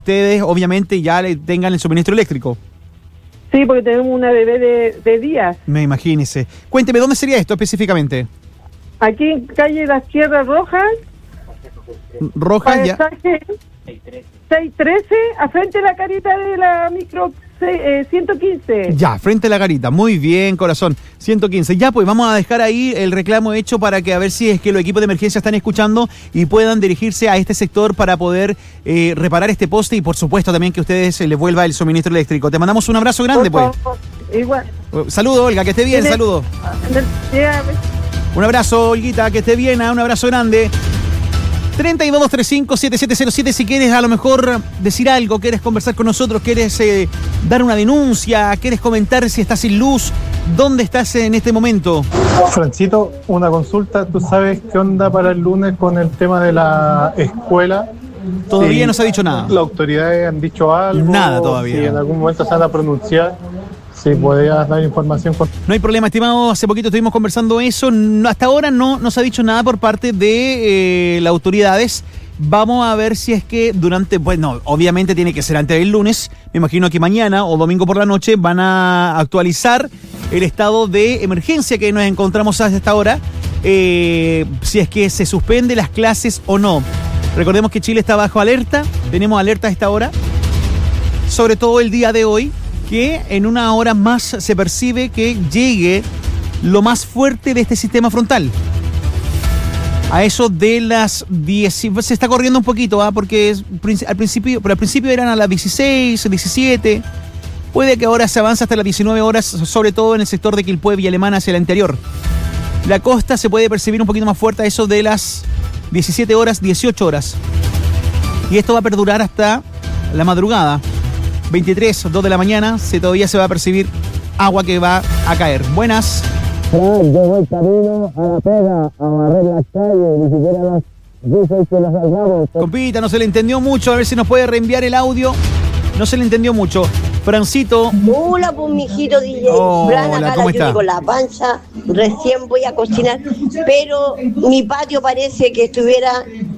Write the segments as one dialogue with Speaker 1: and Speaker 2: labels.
Speaker 1: ustedes obviamente ya le tengan el suministro eléctrico.
Speaker 2: Sí, porque tenemos una bebé de días.
Speaker 1: Me imagínese. Cuénteme, ¿dónde sería esto específicamente?
Speaker 2: Aquí en calle Las Tierras Rojas.
Speaker 1: Rojas ya.
Speaker 2: 613, a frente de la carita de la micro 115.
Speaker 1: Ya, frente a la garita. Muy bien, corazón. 115. Ya, pues vamos a dejar ahí el reclamo hecho para que a ver si es que los equipos de emergencia están escuchando y puedan dirigirse a este sector para poder reparar este poste y por supuesto también que ustedes les vuelva el suministro eléctrico. Te mandamos un abrazo grande, pues.
Speaker 2: Igual.
Speaker 1: Saludo, Olga, que esté bien, saludo. Un abrazo, Olguita, que esté bien, un abrazo grande. 3235-7707, si quieres a lo mejor decir algo, quieres conversar con nosotros, quieres dar una denuncia, quieres comentar si estás sin luz, ¿dónde estás en este momento?
Speaker 3: Francito, una consulta, ¿tú sabes qué onda para el lunes con el tema de la escuela?
Speaker 1: Todavía no se ha dicho nada.
Speaker 3: ¿Las autoridades han dicho algo?
Speaker 1: Nada todavía.
Speaker 3: Si en algún momento se van a pronunciar, si podías dar información.
Speaker 1: No hay problema, estimado. Hace poquito estuvimos conversando eso. Hasta ahora no se ha dicho nada por parte de las autoridades. Vamos a ver si es que obviamente tiene que ser antes del lunes. Me imagino que mañana o domingo por la noche van a actualizar el estado de emergencia que nos encontramos hasta esta hora. Si es que se suspende las clases o no. Recordemos que Chile está bajo alerta. Tenemos alerta a esta hora. Sobre todo el día de hoy, que en una hora más se percibe que llegue lo más fuerte de este sistema frontal. A eso de las 10, se está corriendo un poquito, porque al principio eran a las 16, 17. Puede que ahora se avance hasta las 19 horas, sobre todo en el sector de Quilpué, Villa Alemana, hacia el interior. La costa se puede percibir un poquito más fuerte a eso de las 17 horas, 18 horas. Y esto va a perdurar hasta la madrugada. 23, 2 de la mañana, todavía se va a percibir agua que va a caer. Buenas.
Speaker 4: Yo voy camino a la pega, a barrer las calles, ni siquiera las dicen que las salgamos.
Speaker 1: Compita, no se le entendió mucho, a ver si nos puede reenviar el audio. No se le entendió mucho. Francito.
Speaker 5: Hola, pues, mijito DJ.
Speaker 1: Hola, ¿cómo está?
Speaker 5: Con la panza, recién voy a cocinar, pero mi patio parece que estuviera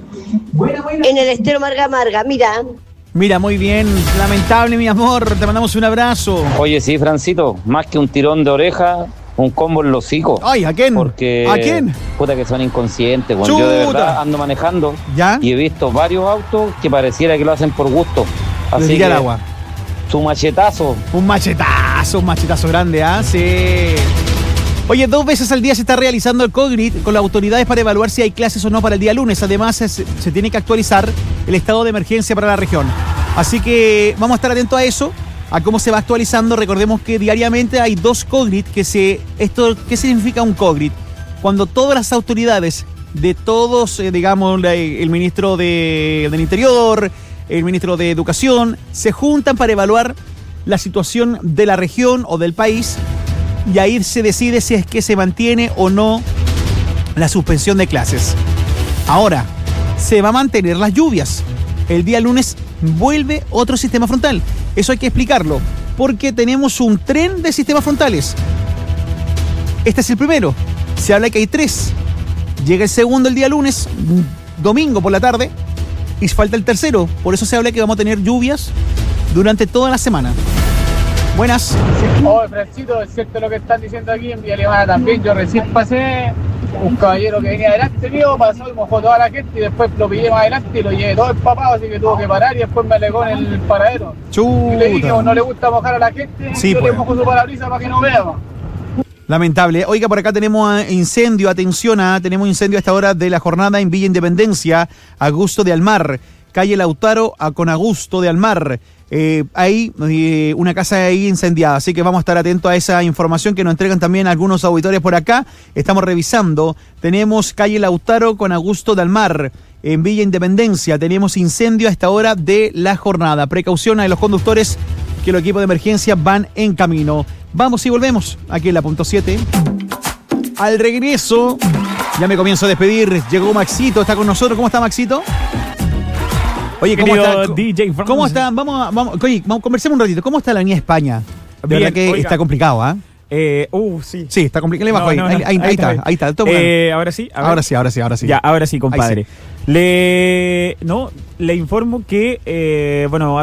Speaker 5: en el estero Marga Marga,
Speaker 1: Mira, muy bien, lamentable, mi amor, te mandamos un abrazo.
Speaker 6: Oye, sí, Francito, más que un tirón de oreja, un combo en los hocicos.
Speaker 1: Ay, ¿a quién?
Speaker 6: Porque,
Speaker 1: ¿a quién?
Speaker 6: Puta que son inconscientes, bueno, yo de verdad ando manejando.
Speaker 1: ¿Ya?
Speaker 6: Y he visto varios autos que pareciera que lo hacen por gusto. Así que,
Speaker 1: agua.
Speaker 6: Su machetazo.
Speaker 1: Un machetazo grande, Sí. Oye, 2 veces al día se está realizando el COGRIT con las autoridades para evaluar si hay clases o no para el día lunes. Además, se tiene que actualizar el estado de emergencia para la región. Así que vamos a estar atentos a eso, a cómo se va actualizando. Recordemos que diariamente hay 2 COGRIT. ¿Qué significa un COGRIT? Cuando todas las autoridades de todos, digamos, el ministro del Interior, el ministro de Educación, se juntan para evaluar la situación de la región o del país. Y ahí se decide si es que se mantiene o no la suspensión de clases. Ahora, se va a mantener las lluvias. El día lunes vuelve otro sistema frontal. Eso hay que explicarlo, porque tenemos un tren de sistemas frontales. Este es el primero. Se habla que hay 3. Llega el segundo el día lunes, domingo por la tarde, y falta el tercero. Por eso se habla que vamos a tener lluvias durante toda la semana. Buenas.
Speaker 7: Francito, es cierto lo que están diciendo aquí en Villa Alemana también. Yo recién pasé, un caballero que venía adelante mío, pasó y mojó toda la gente y después lo pillé más adelante y lo llevé todo empapado, así que tuvo que parar y después me alegó en el paradero.
Speaker 1: Chuta.
Speaker 7: Y le dije, no le gusta mojar a la gente,
Speaker 1: sí,
Speaker 7: yo
Speaker 1: pues
Speaker 7: le mojo su parabrisas para que no vea.
Speaker 1: Lamentable. Oiga, por acá tenemos incendio, atención, tenemos incendio a esta hora de la jornada en Villa Independencia, Augusto de Almar, calle Lautaro con Augusto de Almar. Hay una casa ahí incendiada, así que vamos a estar atentos a esa información que nos entregan también algunos auditores por acá. Estamos revisando. Tenemos calle Lautaro con Augusto de Almar en Villa Independencia. Tenemos incendio a esta hora de la jornada. Precaución a los conductores, que los equipos de emergencia van en camino. Vamos y volvemos aquí en la punto 7. Al regreso, ya me comienzo a despedir. Llegó Maxito, está con nosotros. ¿Cómo está, Maxito? Oye, ¿cómo está?
Speaker 8: DJ Franz.
Speaker 1: ¿Cómo está? Vamos, conversemos un ratito. ¿Cómo está la línea España? De verdad que está complicado,
Speaker 8: Sí.
Speaker 1: Sí, está complicado. Ahí está.
Speaker 8: Ahora sí.
Speaker 1: Ahora sí.
Speaker 8: Ya, ahora sí, compadre. Le informo que, bueno,